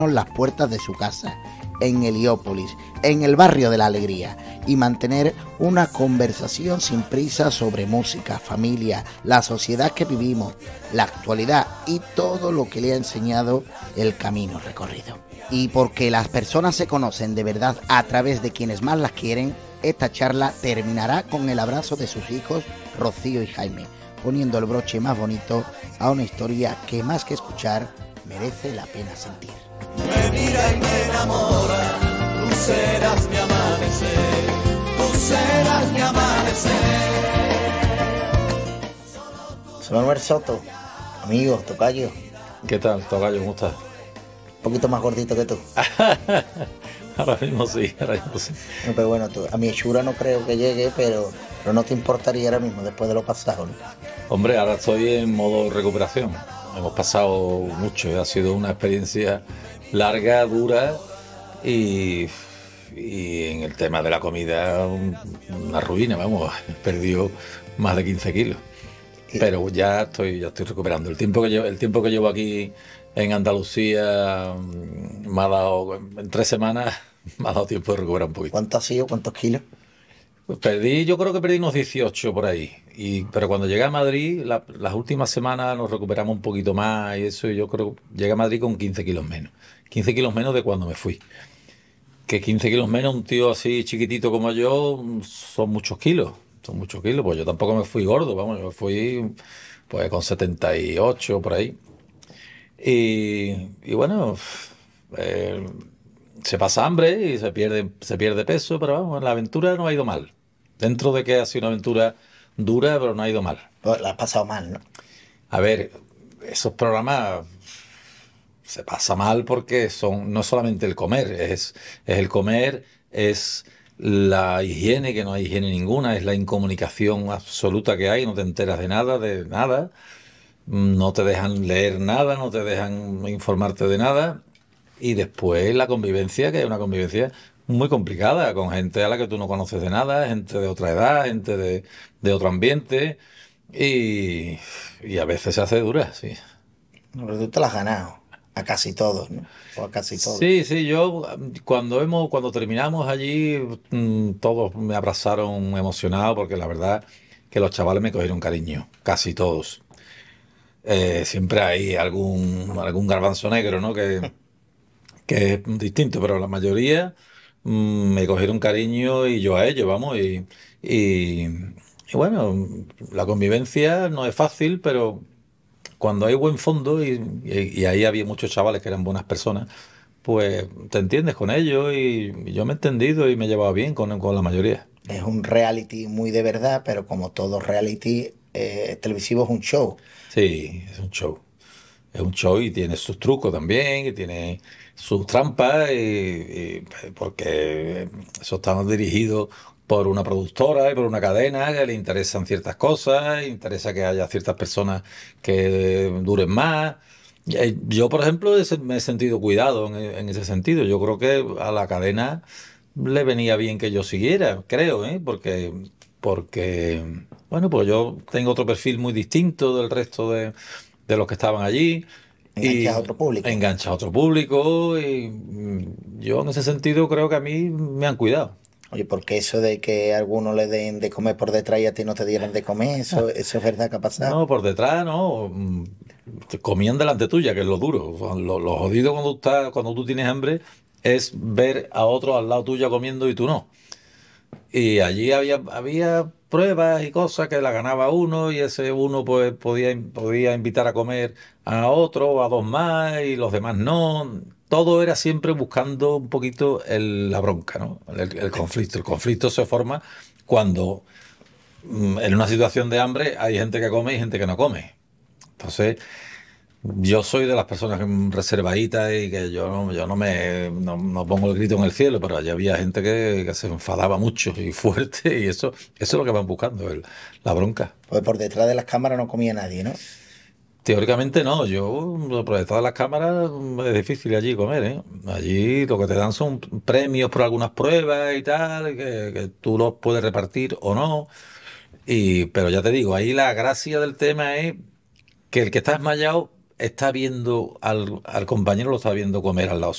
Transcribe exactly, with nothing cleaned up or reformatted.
las puertas de su casa, en Heliópolis, en el barrio de la Alegría, y mantener una conversación sin prisa sobre música, familia, la sociedad que vivimos, la actualidad y todo lo que le ha enseñado el camino recorrido. Y porque las personas se conocen de verdad a través de quienes más las quieren, esta charla terminará con el abrazo de sus hijos Rocío y Jaime, poniendo el broche más bonito a una historia que más que escuchar merece la pena sentir. Me mira y me enamora, tú serás mi amanecer, tú serás mi amanecer. Soy Manuel Soto, amigo, tocayo. ¿Qué tal, tocayo? ¿Cómo estás? Un poquito más gordito que tú. Ahora mismo sí, ahora mismo sí. No, pero bueno, tú, a mi hechura no creo que llegue, pero, pero no te importaría ahora mismo, después de lo pasado, ¿no? Hombre, ahora estoy en modo recuperación. Hemos pasado mucho, ha sido una experiencia larga, dura y, y en el tema de la comida una ruina, vamos, he perdido más de quince kilos. Pero ya estoy, ya estoy recuperando. El tiempo que llevo, el tiempo que llevo aquí en Andalucía me ha dado, en tres semanas me ha dado tiempo de recuperar un poquito. ¿Cuánto ha sido? ¿Cuántos kilos? Pues perdí, yo creo que perdí unos dieciocho por ahí. Y, pero cuando llegué a Madrid, la, las últimas semanas nos recuperamos un poquito más y eso, y yo creo que llegué a Madrid con quince kilos menos. quince kilos menos de cuando me fui. Que quince kilos menos, un tío así chiquitito como yo, son muchos kilos. Son muchos kilos, pues yo tampoco me fui gordo, vamos, yo me fui pues con setenta y ocho por ahí. Y, y bueno, eh, se pasa hambre y se pierde, se pierde peso, pero vamos, la aventura no ha ido mal. Dentro de que ha sido una aventura dura, pero no ha ido mal. Pues la has pasado mal, ¿no? A ver, esos programas se pasa mal porque son no solamente el comer, es, es el comer, es la higiene, que no hay higiene ninguna, es la incomunicación absoluta que hay, no te enteras de nada, de nada, no te dejan leer nada, no te dejan informarte de nada. Y después la convivencia, que es una convivencia muy complicada, con gente a la que tú no conoces de nada, gente de otra edad, gente de, de otro ambiente, y, y a veces se hace dura, sí. Pero tú te la has ganado, a casi todos, ¿no? O a casi todos. Sí, sí, yo cuando hemos, cuando terminamos allí, mmm, todos me abrazaron emocionados, porque la verdad que los chavales me cogieron cariño, casi todos. Eh, siempre hay algún, algún garbanzo negro, ¿no? Que, que es distinto, pero la mayoría mm, me cogieron cariño y yo a ellos, vamos, y, y, y bueno, la convivencia no es fácil, pero cuando hay buen fondo, y, y- y ahí había muchos chavales que eran buenas personas, pues te entiendes con ellos y, y yo me he entendido y me he llevado bien con, con la mayoría. Es un reality muy de verdad, pero como todo reality eh, televisivo es un show. Sí, es un show. Es un show y tiene sus trucos también, y tiene sus trampas, y, y- porque eso está dirigido por una productora y por una cadena que le interesan ciertas cosas, interesa que haya ciertas personas que duren más. Eh, Yo, por ejemplo, he se- me he sentido cuidado en, en ese sentido. Yo creo que a la cadena le venía bien que yo siguiera, creo, ¿eh? Porque, porque, bueno, pues yo tengo otro perfil muy distinto del resto de de los que estaban allí Enganchas y a otro público. engancha a otro público y mm, yo en ese sentido creo que a mí me han cuidado. Oye, porque eso de que a algunos le den de comer por detrás y a ti no te dieran de comer, eso, eso es verdad que ha pasado. No, por detrás, no, mm, te comían delante tuya, que es lo duro. Lo, lo jodido cuando tú estás, cuando tú tienes hambre es ver a otro al lado tuyo comiendo y tú no. Y allí había, había pruebas y cosas que la ganaba uno y ese uno pues podía, podía invitar a comer a otro o a dos más y los demás no. Todo era siempre buscando un poquito el- la bronca, ¿no? El, el conflicto. El conflicto se forma cuando mm, en una situación de hambre hay gente que come y gente que no come. Entonces, yo soy de las personas que mm, reservaditas y que yo no, yo no me no, no pongo el grito en el cielo, pero allí había gente que, que se enfadaba mucho y fuerte y eso, eso es lo que van buscando, el- la bronca. Pues por detrás de las cámaras no comía nadie, ¿no? Teóricamente no, yo por detrás de las cámaras mm, es difícil allí comer, ¿eh? Allí lo que te dan son premios por algunas pruebas y tal, que, que tú los puedes repartir o no. Y, pero ya te digo, ahí la gracia del tema es que el que está desmayado está viendo al, al compañero, lo está viendo comer al lado